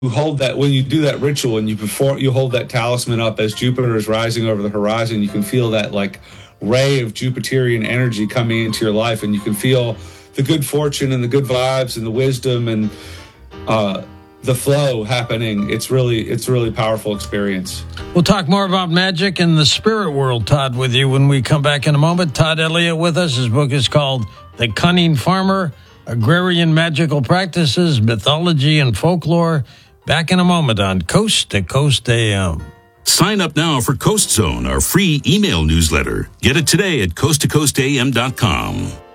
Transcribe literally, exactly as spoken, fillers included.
hold that, when you do that ritual and you perform, you hold that talisman up as Jupiter is rising over the horizon, you can feel that like ray of Jupiterian energy coming into your life, and you can feel the good fortune and the good vibes and the wisdom and uh, the flow happening. It's really, it's a really powerful experience. We'll talk more about magic and the spirit world, Todd, with you when we come back in a moment. Todd Elliott with us. His book is called The Cunning Farmer, Agrarian Magical Practices, Mythology and Folklore. Back in a moment on Coast to Coast A M. Sign up now for Coast Zone, our free email newsletter. Get it today at coast to coast a m dot com.